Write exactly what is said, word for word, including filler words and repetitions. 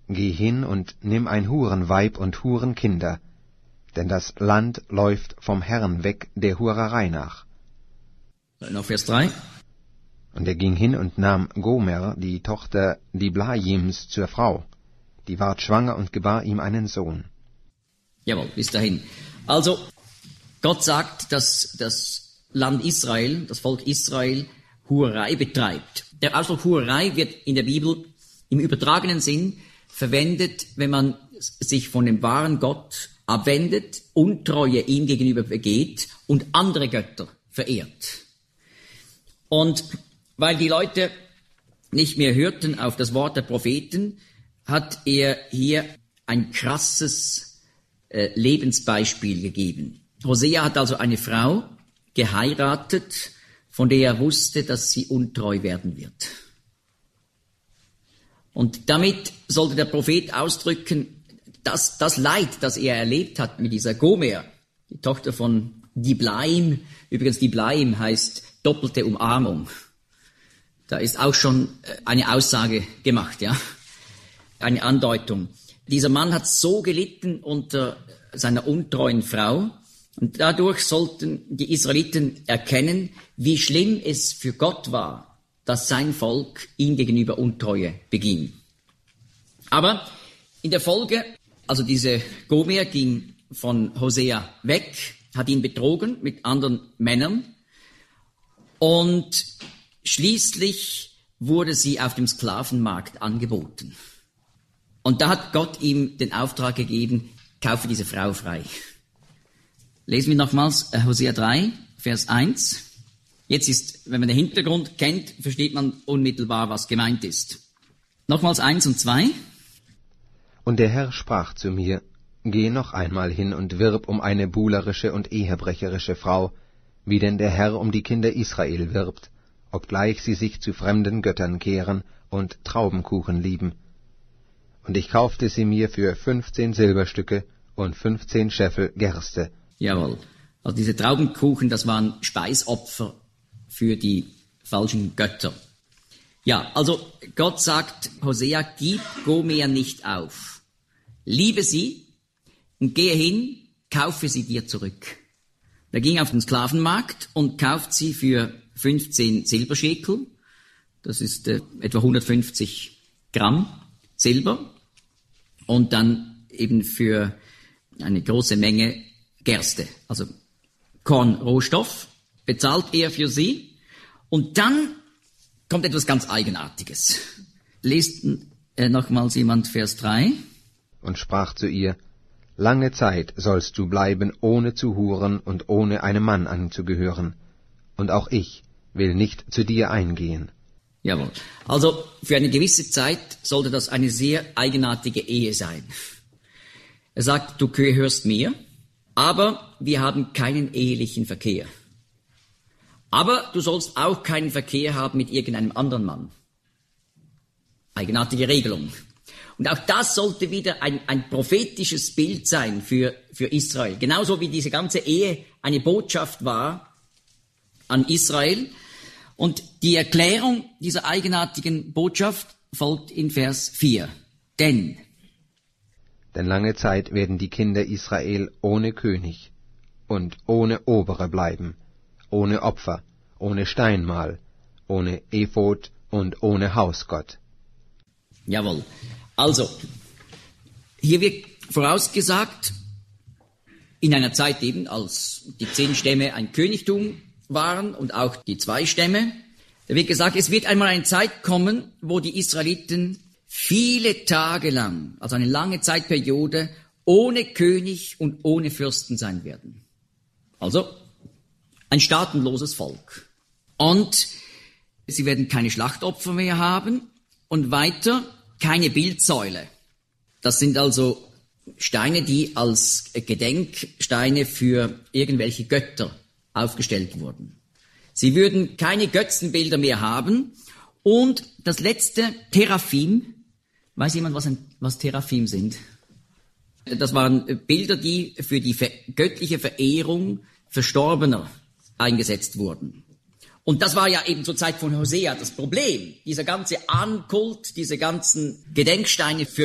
geh hin und nimm ein Hurenweib und Hurenkinder, denn das Land läuft vom Herrn weg der Hurerei nach. Noch Vers drei. Und er ging hin und nahm Gomer, die Tochter Diblaims, zur Frau. Die ward schwanger und gebar ihm einen Sohn. Jawohl, bis dahin. Also, Gott sagt, dass das Land Israel, das Volk Israel, Hurerei betreibt. Der Ausdruck Hurerei wird in der Bibel im übertragenen Sinn verwendet, wenn man sich von dem wahren Gott abwendet, Untreue ihm gegenüber begeht und andere Götter verehrt. Und weil die Leute nicht mehr hörten auf das Wort der Propheten, hat er hier ein krasses äh, Lebensbeispiel gegeben. Hosea hat also eine Frau geheiratet, von der er wusste, dass sie untreu werden wird. Und damit sollte der Prophet ausdrücken, dass das Leid, das er erlebt hat mit dieser Gomer, die Tochter von Diblaim, übrigens Diblaim heißt doppelte Umarmung. Da ist auch schon eine Aussage gemacht, ja, eine Andeutung. Dieser Mann hat so gelitten unter seiner untreuen Frau, und dadurch sollten die Israeliten erkennen, wie schlimm es für Gott war, dass sein Volk ihm gegenüber Untreue beging. Aber in der Folge, also diese Gomer ging von Hosea weg, hat ihn betrogen mit anderen Männern, und schließlich wurde sie auf dem Sklavenmarkt angeboten. Und da hat Gott ihm den Auftrag gegeben, kaufe diese Frau frei. Lesen wir nochmals Hosea drei, Vers eins. Jetzt ist, wenn man den Hintergrund kennt, versteht man unmittelbar, was gemeint ist. Nochmals eins und zwei. Und der Herr sprach zu mir, geh noch einmal hin und wirb um eine buhlerische und ehebrecherische Frau, wie denn der Herr um die Kinder Israel wirbt, obgleich sie sich zu fremden Göttern kehren und Traubenkuchen lieben. Und ich kaufte sie mir für fünfzehn Silberstücke und fünfzehn Scheffel Gerste. Jawohl. Also diese Traubenkuchen, das waren Speisopfer für die falschen Götter. Ja, also Gott sagt, Hosea, gib Gomer nicht auf. Liebe sie und gehe hin, kaufe sie dir zurück. Er ging auf den Sklavenmarkt und kauft sie für fünfzehn Silberschekel. Das ist äh, etwa hundertfünfzig Gramm Silber. Und dann eben für eine große Menge Gerste, also Kornrohstoff, bezahlt er für sie. Und dann kommt etwas ganz Eigenartiges. Lest äh, nochmals jemand Vers drei. Und sprach zu ihr, lange Zeit sollst du bleiben, ohne zu huren und ohne einem Mann anzugehören. Und auch ich will nicht zu dir eingehen. Jawohl. Also für eine gewisse Zeit sollte das eine sehr eigenartige Ehe sein. Er sagt, du gehörst mir, aber wir haben keinen ehelichen Verkehr. Aber du sollst auch keinen Verkehr haben mit irgendeinem anderen Mann. Eigenartige Regelung. Und auch das sollte wieder ein, ein prophetisches Bild sein für, für Israel. Genauso wie diese ganze Ehe eine Botschaft war an Israel. Und die Erklärung dieser eigenartigen Botschaft folgt in Vers vier. Denn Denn lange Zeit werden die Kinder Israel ohne König und ohne Obere bleiben, ohne Opfer, ohne Steinmal, ohne Ephod und ohne Hausgott. Jawohl. Also, hier wird vorausgesagt, in einer Zeit eben, als die zehn Stämme ein Königtum waren und auch die zwei Stämme, da wird gesagt, es wird einmal eine Zeit kommen, wo die Israeliten viele Tage lang, also eine lange Zeitperiode, ohne König und ohne Fürsten sein werden. Also ein staatenloses Volk. Und sie werden keine Schlachtopfer mehr haben und weiter keine Bildsäule. Das sind also Steine, die als Gedenksteine für irgendwelche Götter aufgestellt wurden. Sie würden keine Götzenbilder mehr haben. Und das letzte, Teraphim. Weiß jemand, was, ein, was Teraphim sind? Das waren Bilder, die für die ver- göttliche Verehrung Verstorbener eingesetzt wurden. Und das war ja eben zur Zeit von Hosea das Problem. Dieser ganze Ahnenkult, diese ganzen Gedenksteine für